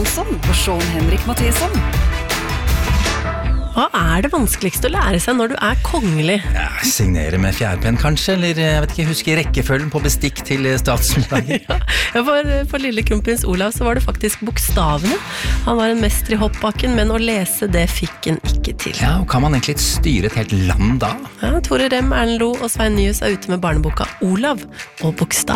Hansson og Sean Henrik Matheson. Hva det vanskeligste å lære seg når du kongelig? Ja, signere med fjærpenn kanskje, eller jeg vet ikke, huske rekkefølgen på bestikk til statsmiddagen. Ja, for lille kronprins Olav så var det faktisk bokstavene. Han var en mester i hoppbakken, men å lese det fikk han ikke til. Ja, og kan man egentlig styre et helt land da? Ja, Tore Rem, Erlend Loe og Svein Nyhus ute med barneboka Olav og bokstav.